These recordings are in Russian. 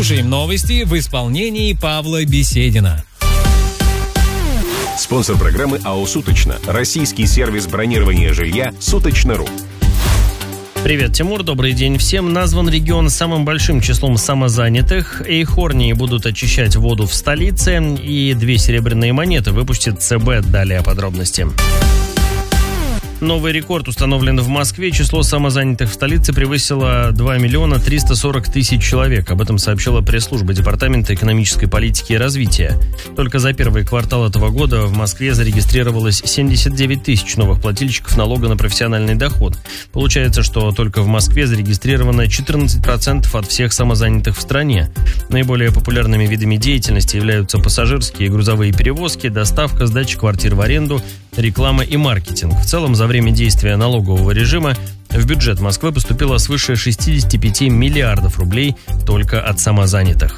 Слушаем новости в исполнении Павла Беседина. Спонсор программы АО «Суточно». Российский сервис бронирования жилья «Суточно.ру». Привет, Тимур, добрый день всем. Назван регион с самым большим числом самозанятых. Эйхорнии будут очищать воду в столице. И 2 серебряные монеты выпустит ЦБ. Далее подробности. Новый рекорд установлен в Москве. Число самозанятых в столице превысило 2 миллиона 340 тысяч человек. Об этом сообщила пресс-служба Департамента экономической политики и развития. Только за первый квартал этого года в Москве зарегистрировалось 79 тысяч новых плательщиков налога на профессиональный доход. Получается, что только в Москве зарегистрировано 14% от всех самозанятых в стране. Наиболее популярными видами деятельности являются пассажирские и грузовые перевозки, доставка, сдача квартир в аренду, реклама и маркетинг. В целом, за время действия налогового режима в бюджет Москвы поступило свыше 65 миллиардов рублей только от самозанятых.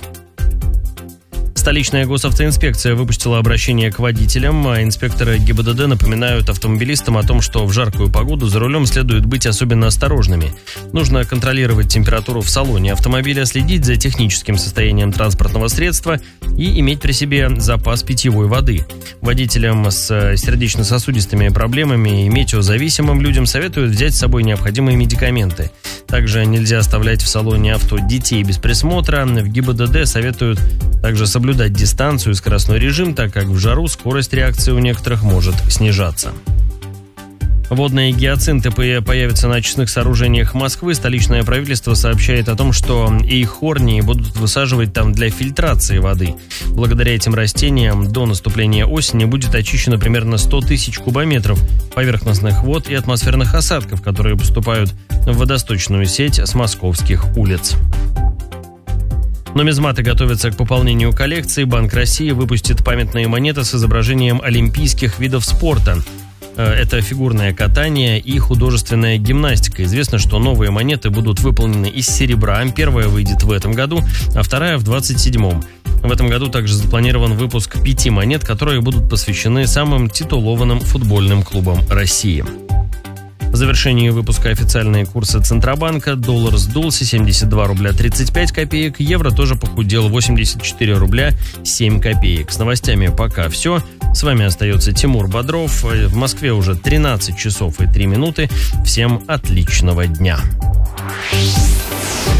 Столичная госавтоинспекция выпустила обращение к водителям, а инспекторы ГИБДД напоминают автомобилистам о том, что в жаркую погоду за рулем следует быть особенно осторожными. Нужно контролировать температуру в салоне автомобиля, следить за техническим состоянием транспортного средства и иметь при себе запас питьевой воды. Водителям с сердечно-сосудистыми проблемами и метеозависимым людям советуют взять с собой необходимые медикаменты. Также нельзя оставлять в салоне авто детей без присмотра. В ГИБДД советуют также соблюдать дистанцию и скоростной режим, так как в жару скорость реакции у некоторых может снижаться. Водные гиацинты появятся на очистных сооружениях Москвы. Столичное правительство сообщает о том, что эйхорнии будут высаживать там для фильтрации воды. Благодаря этим растениям до наступления осени будет очищено примерно 100 тысяч кубометров поверхностных вод и атмосферных осадков, которые поступают в водосточную сеть с московских улиц. Нумизматы готовятся к пополнению коллекции. Банк России выпустит памятные монеты с изображением олимпийских видов спорта. Это фигурное катание и художественная гимнастика. Известно, что новые монеты будут выполнены из серебра. Первая выйдет в этом году, а вторая в 27-м. В этом году также запланирован выпуск 5 монет, которые будут посвящены самым титулованным футбольным клубам России. В завершении выпуска официальные курсы Центробанка. Доллар сдулся 72 рубля 35 копеек. Евро тоже похудел 84 рубля 7 копеек. С новостями пока все. С вами остается Тимур Бодров. В Москве уже 13 часов и 3 минуты. Всем отличного дня.